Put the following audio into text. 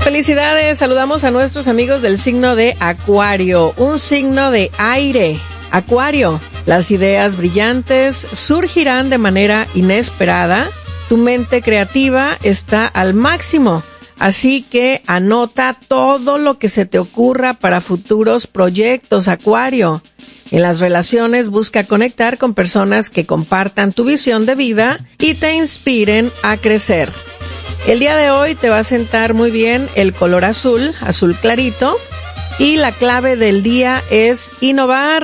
Felicidades, saludamos a nuestros amigos del signo de Acuario, un signo de aire. Acuario, las ideas brillantes surgirán de manera inesperada, tu mente creativa está al máximo, así que anota todo lo que se te ocurra para futuros proyectos, Acuario. En las relaciones busca conectar con personas que compartan tu visión de vida y te inspiren a crecer. El día de hoy te va a sentar muy bien el color azul, azul clarito, y la clave del día es innovar.